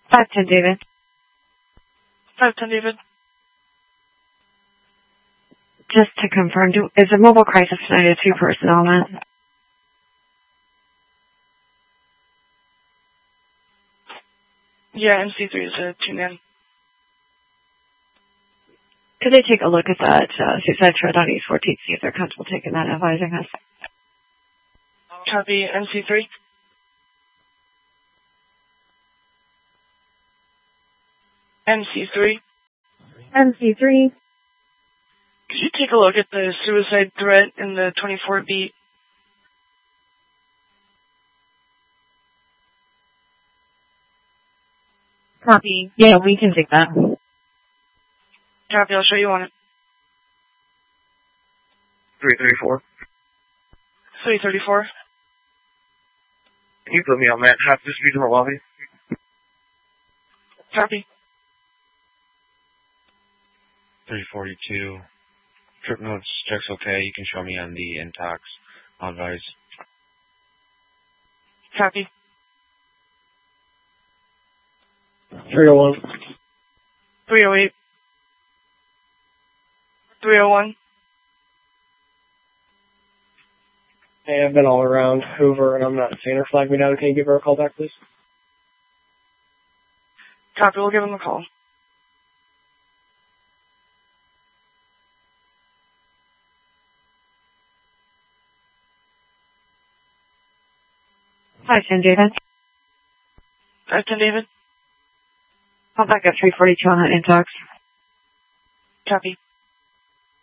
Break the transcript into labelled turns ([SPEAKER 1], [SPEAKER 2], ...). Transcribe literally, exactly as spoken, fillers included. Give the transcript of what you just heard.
[SPEAKER 1] five ten David.
[SPEAKER 2] five ten David.
[SPEAKER 1] Just to confirm, do, is a mobile crisis tonight a two-person element?
[SPEAKER 2] Yeah, M C three is a two-man.
[SPEAKER 1] Could they take a look at that uh, suicide threat on East fourteenth, see if they're comfortable taking that and advising us?
[SPEAKER 2] Copy, M C three. M C three.
[SPEAKER 1] M C three.
[SPEAKER 2] Could you take a look at the suicide threat in the twenty-four beat?
[SPEAKER 1] Copy. Yeah, we can take that.
[SPEAKER 2] Copy, I'll show you on it.
[SPEAKER 3] three thirty-four.
[SPEAKER 2] three thirty-four.
[SPEAKER 3] Can you put me on that half the street in the lobby?
[SPEAKER 2] Copy.
[SPEAKER 4] three forty-two. Trip notes, check's okay. You can show me on the intox. I'll advise.
[SPEAKER 2] Copy.
[SPEAKER 5] three oh one.
[SPEAKER 2] three oh eight. three oh one.
[SPEAKER 5] Hey, I've been all around Hoover and I'm not seeing her. Flag me down. Can you give her a call back, please?
[SPEAKER 2] Copy, we'll give him a call.
[SPEAKER 1] five ten David.
[SPEAKER 2] five ten David.
[SPEAKER 1] Call back at three forty-two on that intox.
[SPEAKER 2] Copy.